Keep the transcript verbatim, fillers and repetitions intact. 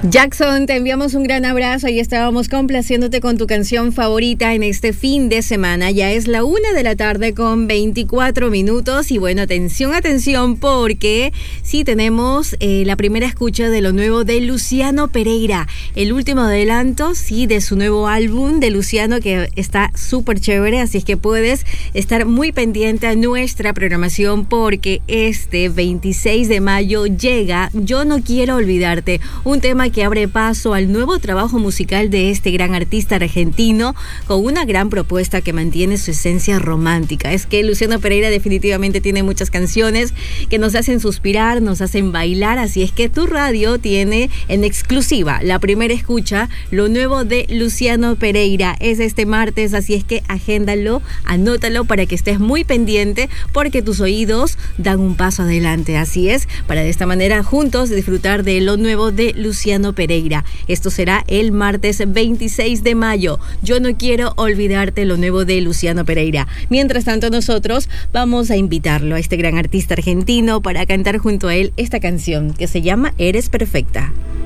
Jackson, te enviamos un gran abrazo y estábamos complaciéndote con tu canción favorita en este fin de semana. Ya es la una de la tarde con veinticuatro minutos y bueno, atención, atención, porque sí tenemos eh, la primera escucha de lo nuevo de Luciano Pereira, el último adelanto, sí, de su nuevo álbum de Luciano, que está súper chévere, así es que puedes estar muy pendiente a nuestra programación porque este veintiséis de mayo llega Yo No Quiero Olvidarte, un tema que abre paso al nuevo trabajo musical de este gran artista argentino con una gran propuesta que mantiene su esencia romántica. Es que Luciano Pereira definitivamente tiene muchas canciones que nos hacen suspirar, nos hacen bailar, así es que tu radio tiene en exclusiva la primera escucha, lo nuevo de Luciano Pereira. Es este martes, así es que agéndalo, anótalo para que estés muy pendiente porque tus oídos dan un paso adelante. Así es, para de esta manera juntos disfrutar de lo nuevo de Luciano Pereira. Esto será el martes veintiséis de mayo. Yo No Quiero Olvidarte, lo nuevo de Luciano Pereira. Mientras tanto, nosotros vamos a invitarlo a este gran artista argentino para cantar junto a él esta canción que se llama Eres Perfecta.